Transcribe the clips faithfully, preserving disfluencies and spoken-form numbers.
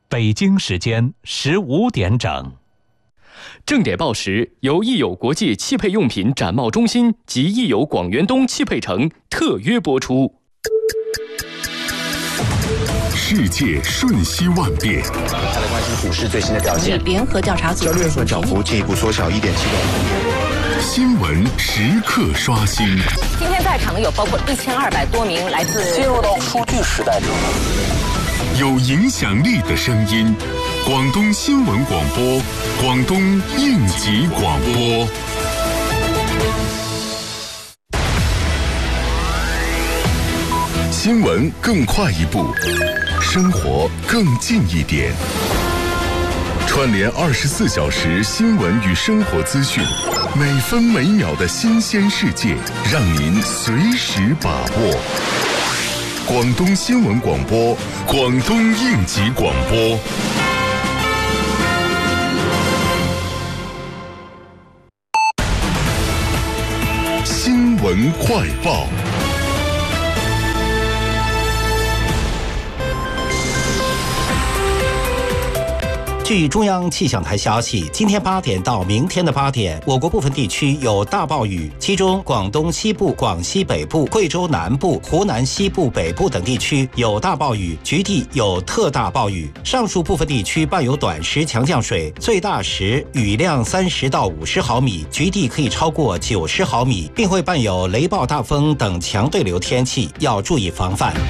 北京时间十五点整。 正点报时由益友国际汽配用品展贸中心及益友广元东汽配城特约播出。 世界瞬息万变， 大家关心股市最新的表现。 联合调查组交易日份涨幅进一步缩小一点七个百分点。 新闻时刻刷新。 今天在场的有包括一千二百多名来自进入到数据时代之后， 有影响力的声音，广东新闻广播，广东应急广播。新闻更快一步，生活更近一点。串联二十四小时新闻与生活资讯，每分每秒的新鲜世界，让您随时把握。广东新闻广播，广东应急广播。新闻快报。 据中央气象台消息，今天八点到明天的八点，我国部分地区有大暴雨，其中广东西部、广西北部、贵州南部、湖南西部北部等地区有大暴雨，局地有特大暴雨。上述部分地区伴有短时强降水，最大时雨量三十到五十毫米，局地可以超过九十毫米，并会伴有雷暴大风等强对流天气，要注意防范。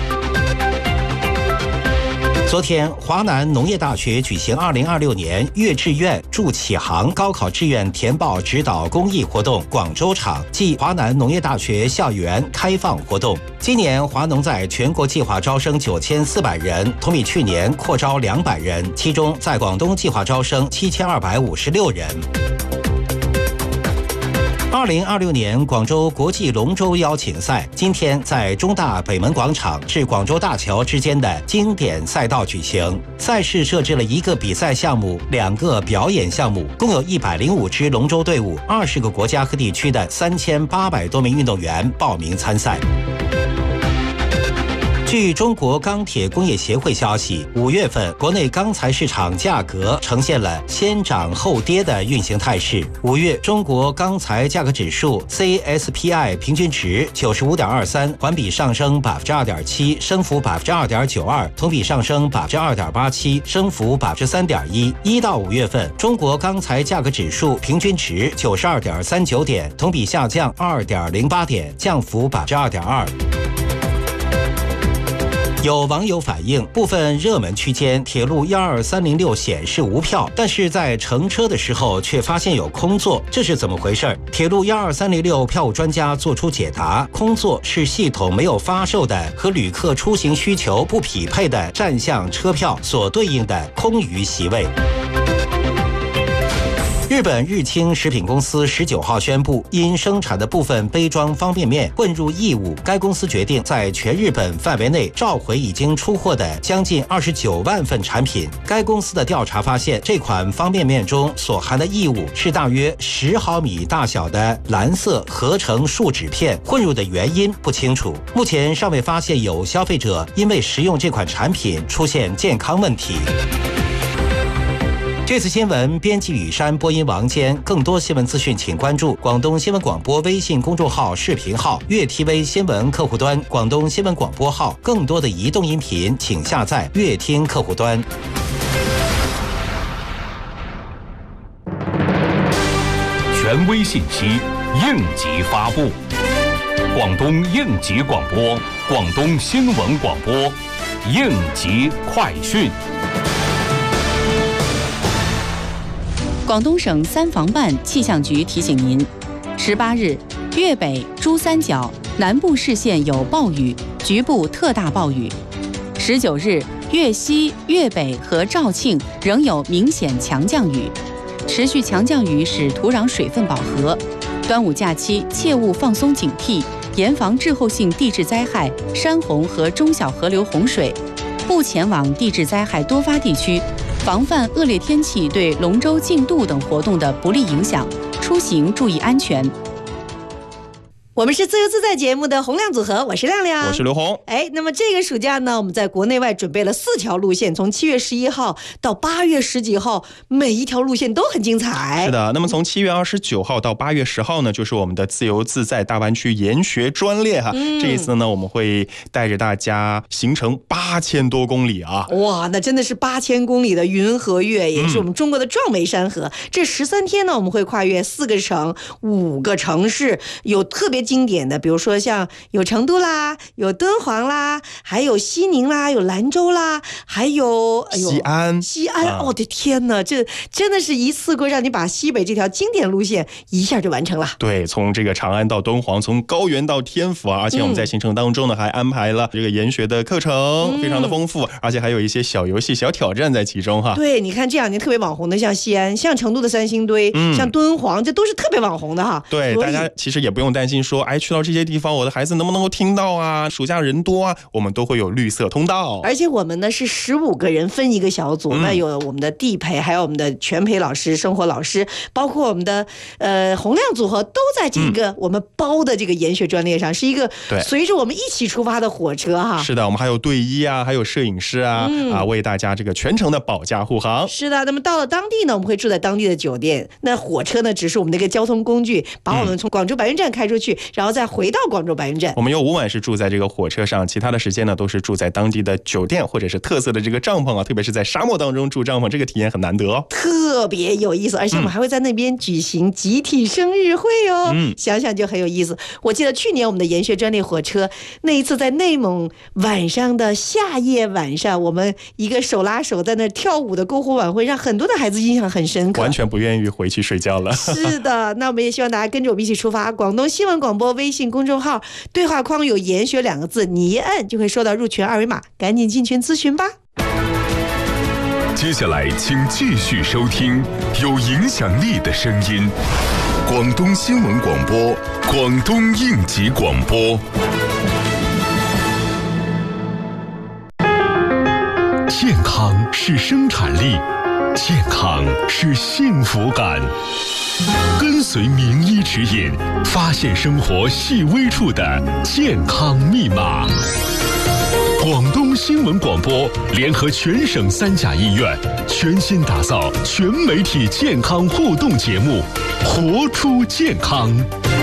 昨天，华南农业大学举行二零二六年粤志愿助启航高考志愿填报指导公益活动广州场暨华南农业大学校园开放活动。今年华农在全国计划招生九千四百人，同比去年扩招两百人，其中在广东计划招生七千二百五十六人。二零二六年广州国际龙舟邀请赛今天在中大北门广场至广州大桥之间的经典赛道举行。赛事设置了一个比赛项目、两个表演项目，共有一百零五支龙舟队伍，二十个国家和地区的三千八百多名运动员报名参赛。据中国钢铁工业协会消息，五月份国内钢材市场价格呈现了先涨后跌的运行态势。五月中国钢材价格指数 C S P I 平均值九十五点二三，环比上升百分之二点七，升幅百分之二点九二，同比上升百分之二点八七，升幅百分之三点一。一到五月份，中国钢材价格指数平均值九十二点三九点，同比下降二点零八点，降幅百分之二点二。有网友反映，部分热门区间铁路一二三零六显示无票，但是在乘车的时候却发现有空座，这是怎么回事？铁路一二三零六票务专家做出解答，空座是系统没有发售的和旅客出行需求不匹配的站项车票所对应的空余席位。日本日清食品公司十九号宣布，因生产的部分杯装方便面混入异物，该公司决定在全日本范围内召回已经出货的将近二十九万份产品。该公司的调查发现，这款方便面中所含的异物是大约十毫米大小的蓝色合成树脂片，混入的原因不清楚。目前尚未发现有消费者因为食用这款产品出现健康问题。这次新闻编辑雨山，播音王坚。更多新闻资讯，请关注广东新闻广播微信公众号、视频号、粤 T V 新闻客户端、广东新闻广播号。更多的移动音频，请下载粤听客户端。 权威信息，应急发布。广东应急广播，广东新闻广播，应急快讯。 广东省三防办气象局提醒您：十八日，粤北、珠三角南部市县有暴雨，局部特大暴雨；十九日，粤西、粤北和肇庆仍有明显强降雨，持续强降雨使土壤水分饱和。端午假期切勿放松警惕，严防滞后性地质灾害、山洪和中小河流洪水，不前往地质灾害多发地区。防范恶劣天气对龙舟竞渡等活动的不利影响，出行注意安全。 我们是自由自在节目的洪亮组合，我是亮亮， 我是刘红。 哎，那么这个暑假呢，我们在国内外准备了四条路线，从七月十一号到八月十几号，每一条路线都很精彩。 是的，那么从七月二十九号到八月十号呢，就是我们的自由自在大湾区研学专列哈。嗯、这一次呢，我们会带着大家行程八千多公里啊！ 哇，那真的是八千公里的云和月，也是我们中国的壮美山河。嗯、这十三天呢，我们会跨越四个省、五个城市，有特别经典的，比如说像有成都啦，有敦煌啦，还有西宁啦，有兰州啦，还有、哎、 西安。 西安，啊、我的天哪，这真的是一次过让你把西北这条经典路线一下就完成了。 对，从这个长安到敦煌，从高原到天府啊，而且我们在行程当中呢，还安排了这个研学的课程，嗯、非常的丰富，而且还有一些小游戏、小挑战在其中哈。 对，你看这两年特别网红的，像西安、像成都的三星堆、嗯、像敦煌，这都是特别网红的哈。 对，大家其实也不用担心说，哎，去到这些地方，我的孩子能不能够听到啊？暑假人多啊，我们都会有绿色通道。 而且我们呢是十五个人分一个小组，嗯、那有我们的地陪，还有我们的全陪老师、生活老师，包括我们的呃洪亮组合，都在这个我们包的这个研学专列上，是一个随着我们一起出发的火车哈。 是的，我们还有队医啊，还有摄影师啊，嗯、啊，为大家这个全程的保驾护航。 是的，那么到了当地呢，我们会住在当地的酒店。那火车呢，只是我们的一个交通工具，把我们从广州白云站开出去，嗯、然后再回到广州白云站。 我们有五晚是住在这个火车上，其他的时间呢都是住在当地的酒店或者是特色的这个帐篷啊，特别是在沙漠当中住帐篷，这个体验很难得哦， 特别有意思。而且我们还会在那边举行集体生日会哦，嗯、想想就很有意思。我记得去年我们的研学专列火车那一次在内蒙晚上的夏夜晚上，我们一个手拉手在那跳舞的篝火晚会，让很多的孩子印象很深刻， 完全不愿意回去睡觉了。 是的，那我们也希望大家跟着我们一起出发。广东新闻广播微信公众号对话框有研学两个字，你一按就会收到入群二维码，赶紧进群咨询吧。 接下来请继续收听有影响力的声音，广东新闻广播，广东应急广播。健康是生产力，健康是幸福感。跟随名医指引，发现生活细微处的健康密码。广东新闻广播联合全省三甲医院，全新打造全媒体健康互动节目《活出健康》。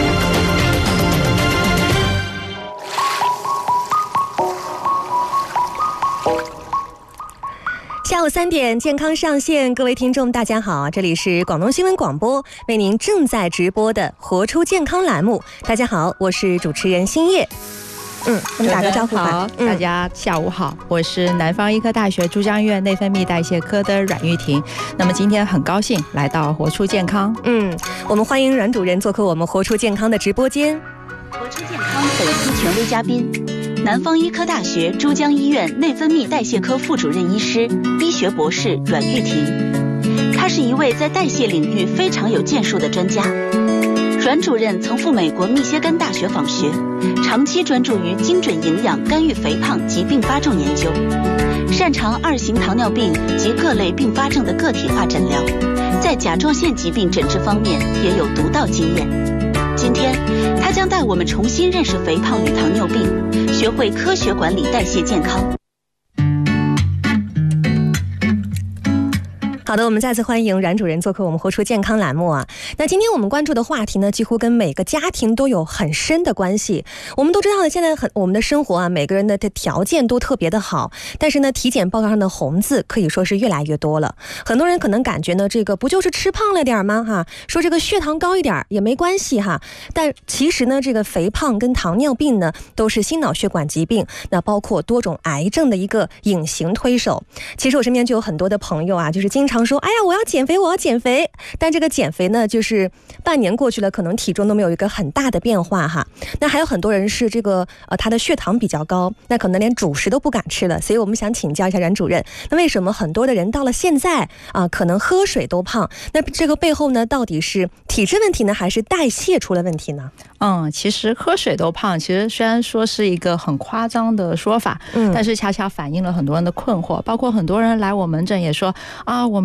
下午三点，健康上线，各位听众大家好，这里是广东新闻广播为您正在直播的活出健康栏目。大家好，我是主持人新叶。嗯，我们打个招呼吧。 好，大家下午好，我是南方医科大学珠江医院内分泌代谢科的阮玉婷。那么今天很高兴来到活出健康。 嗯，我们欢迎阮主任做客我们活出健康的直播间。 活出健康本次权威嘉宾，南方医科大学珠江医院内分泌代谢科副主任医师、医学博士阮玉婷。他是一位在代谢领域非常有建树的专家。阮主任曾赴美国密歇根大学访学，长期专注于精准营养干预肥胖及并发症研究，擅长二型糖尿病及各类并发症的个体化诊疗，在甲状腺疾病诊治方面也有独到经验。今天，他将带我们重新认识肥胖与糖尿病，学会科学管理代谢健康。 好的，我们再次欢迎阮主任做客我们活出健康栏目啊。那今天我们关注的话题呢，几乎跟每个家庭都有很深的关系。我们都知道了，现在很我们的生活啊，每个人的条件都特别的好，但是呢，体检报告上的红字可以说是越来越多了。很多人可能感觉呢，这个不就是吃胖了点吗？哈，说这个血糖高一点也没关系哈。但其实呢，这个肥胖跟糖尿病呢，都是心脑血管疾病，那包括多种癌症的一个隐形推手。其实我身边就有很多的朋友啊，就是经常说，哎呀，我要减肥，我要减肥。但这个减肥呢，就是半年过去了，可能体重都没有一个很大的变化哈。那还有很多人是这个呃，他的血糖比较高，那可能连主食都不敢吃了。所以我们想请教一下阮主任，那为什么很多的人到了现在啊、呃，可能喝水都胖？那这个背后呢，到底是体质问题呢，还是代谢出了问题呢？ 嗯，其实喝水都胖，其实虽然说是一个很夸张的说法，嗯，但是恰恰反映了很多人的困惑，包括很多人来我门诊也说啊，我们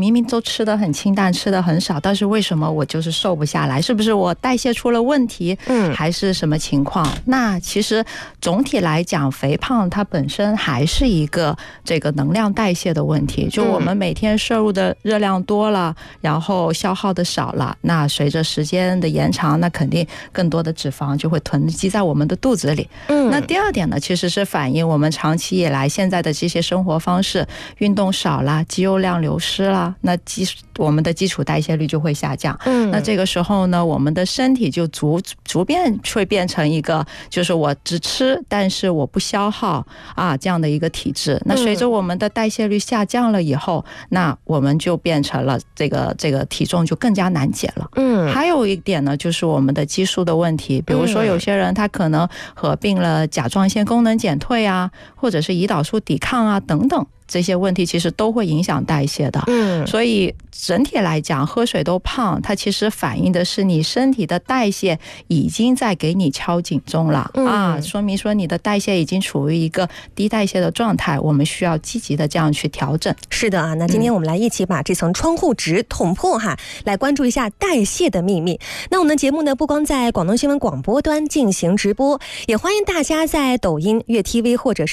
明明都吃得很清淡，吃得很少，但是为什么我就是瘦不下来？是不是我代谢出了问题？嗯，还是什么情况？那其实总体来讲，肥胖它本身还是一个这个能量代谢的问题，就我们每天摄入的热量多了，然后消耗的少了，那随着时间的延长，那肯定更多的脂肪就会囤积在我们的肚子里。嗯，那第二点呢，其实是反映我们长期以来现在的这些生活方式，运动少啦，肌肉量流失啦，那基我们的基础代谢率就会下降。嗯，那这个时候呢，我们的身体就逐逐渐会变成一个，就是我只吃，但是我不消耗啊这样的一个体质。那随着我们的代谢率下降了以后，那我们就变成了这个这个体重就更加难减了。嗯，还有一点呢，就是我们的激素的问题，比如说有些人他可能合并了甲状腺功能减退啊，或者是胰岛素抵抗啊等等。这些问题其实都会影响代谢的。嗯，所以整体来讲，喝水都胖，它其实反映的是你身体的代谢已经在给你敲警钟了。嗯，啊，说明说你的代谢已经处于一个低代谢的状态，我们需要积极的这样去调整。 是的啊，那今天我们来一起把这层窗户纸捅破哈，来关注一下代谢的秘密。那我们的节目呢，不光在广东新闻广播端进行直播，也欢迎大家在抖音、乐 T V 或者是